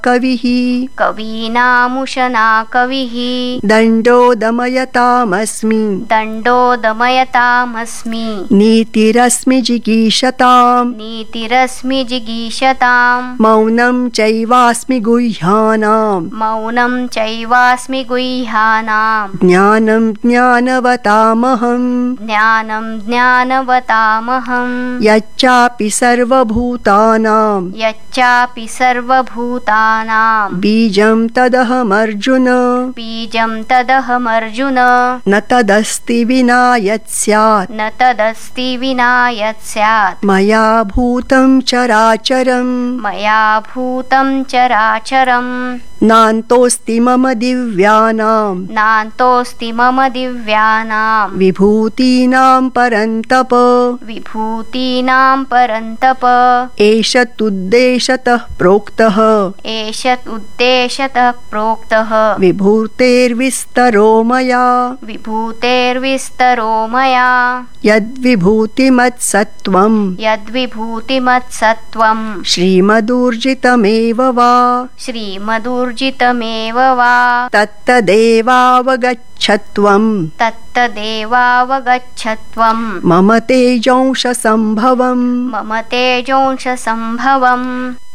कविः कवीनामुशना कविः दण्डो दमयतामस्मि नीतिरस्मि जिगीषताम् मौनं चैवास्मि गुह्यानाम् ज्ञानं ज्ञानवतामहम् यच्चापि सर्वभूतानां बीजं तदहमर्जुन न तदस्ति विना यत् स्यात् मया भूतं चराचरम् नान्तोऽस्ति मम दिव्यानां विभूतीनां परन्तप एष तुद्देशतः प्रोक्तः विभूतेर्विस्तरो मया यद्विभूतिमत्सत्त्वम् श्रीमदूर्जितमेव वा तत्तदेवावगच्छत्वम् मम तेजोंश संभवम्